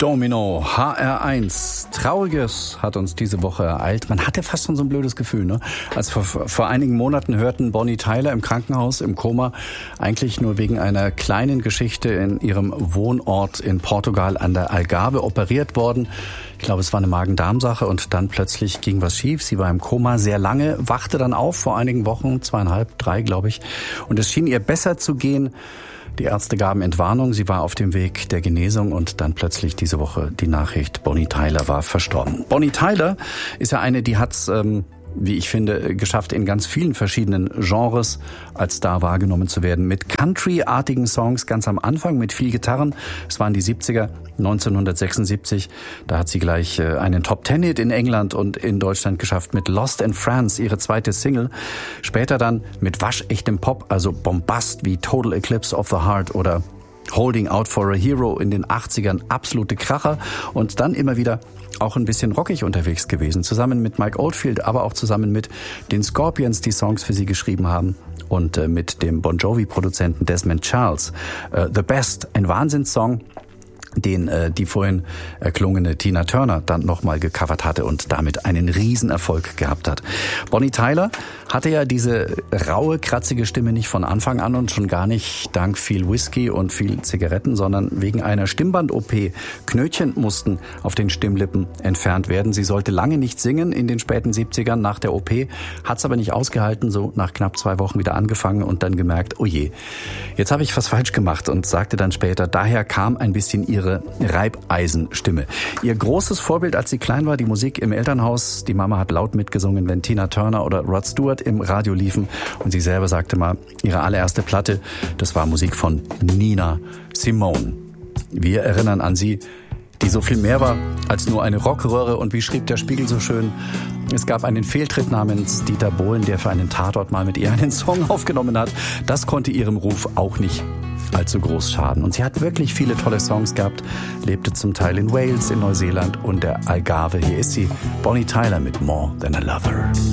Domino, HR1. Trauriges hat uns diese Woche ereilt. Man hatte fast schon so ein blödes Gefühl, ne? Als vor einigen Monaten hörten Bonnie Tyler im Krankenhaus, im Koma, eigentlich nur wegen einer kleinen Geschichte in ihrem Wohnort in Portugal an der Algarve operiert worden. Ich glaube, es war eine Magen-Darm-Sache und dann plötzlich ging was schief. Sie war im Koma sehr lange, wachte dann auf vor einigen Wochen, 2,5, 3, glaube ich. Und es schien ihr besser zu gehen. Die Ärzte gaben Entwarnung, sie war auf dem Weg der Genesung und dann plötzlich diese Woche die Nachricht, Bonnie Tyler war verstorben. Bonnie Tyler ist ja eine, die hat's, wie ich finde, geschafft, in ganz vielen verschiedenen Genres als Star wahrgenommen zu werden. Mit Country-artigen Songs ganz am Anfang, mit viel Gitarren. Es waren die 70er, 1976. Da hat sie gleich einen Top-10-Hit in England und in Deutschland geschafft mit Lost in France, ihre zweite Single. Später dann mit waschechtem Pop, also Bombast wie Total Eclipse of the Heart oder Holding Out for a Hero in den 80ern, absolute Kracher. Und dann immer wieder auch ein bisschen rockig unterwegs gewesen, zusammen mit Mike Oldfield, aber auch zusammen mit den Scorpions, die Songs für sie geschrieben haben, und mit dem Bon Jovi-Produzenten Desmond Charles. The Best, ein Wahnsinnssong, den die vorhin erklungene Tina Turner dann nochmal gecovert hatte und damit einen Riesenerfolg gehabt hat. Bonnie Tyler hatte ja diese raue, kratzige Stimme nicht von Anfang an und schon gar nicht dank viel Whisky und viel Zigaretten, sondern wegen einer Stimmband-OP. Knötchen mussten auf den Stimmlippen entfernt werden. Sie sollte lange nicht singen in den späten 70ern nach der OP, hat es aber nicht ausgehalten, so nach knapp 2 Wochen wieder angefangen und dann gemerkt, oh je, jetzt habe ich was falsch gemacht und sagte dann später, daher kam ein bisschen ihre Reibeisenstimme. Ihr großes Vorbild, als sie klein war, die Musik im Elternhaus. Die Mama hat laut mitgesungen, wenn Tina Turner oder Rod Stewart im Radio liefen. Und sie selber sagte mal, ihre allererste Platte, das war Musik von Nina Simone. Wir erinnern an sie, die so viel mehr war als nur eine Rockröhre. Und wie schrieb der Spiegel so schön, es gab einen Fehltritt namens Dieter Bohlen, der für einen Tatort mal mit ihr einen Song aufgenommen hat. Das konnte ihrem Ruf auch nicht allzu groß schaden. Und sie hat wirklich viele tolle Songs gehabt, lebte zum Teil in Wales, in Neuseeland und der Algarve. Hier ist sie, Bonnie Tyler mit More Than a Lover.